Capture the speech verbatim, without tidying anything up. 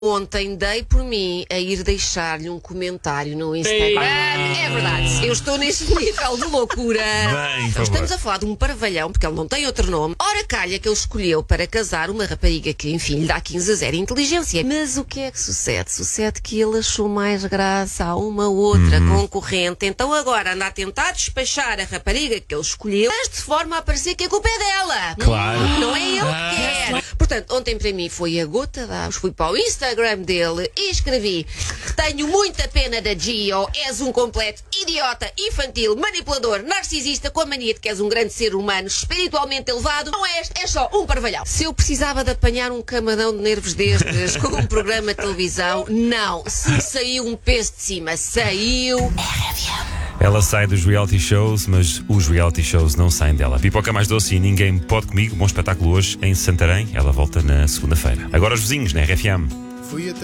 Ontem dei por mim a ir deixar-lhe um comentário no Instagram. É verdade, eu estou nesse nível de loucura. Bem, por favor. Estamos a falar de um parvalhão, porque ele não tem outro nome. Ora calha que ele escolheu para casar uma rapariga que, enfim, lhe dá quinze a zero inteligência. Mas o que é que sucede? Sucede que ele achou mais graça a uma outra uhum. concorrente. Então agora anda a tentar despachar a rapariga que ele escolheu, mas de forma a parecer que a culpa é dela. Claro. Hum, não é ele que quer. Portanto, ontem para mim foi a gota d'água. Fui para o Instagram dele e escrevi: tenho muita pena da Gio, és um completo idiota, infantil, manipulador, narcisista, com a mania de que és um grande ser humano, espiritualmente elevado. Não és, és só um parvalhão. Se eu precisava de apanhar um camadão de nervos destes com um programa de televisão, não. Se saiu um peso de cima, saiu. Ela sai dos reality shows, mas os reality shows não saem dela. Pipoca mais doce e Ninguém Pode Comigo. Bom espetáculo hoje em Santarém. Ela volta na segunda-feira. Agora os vizinhos na R F M.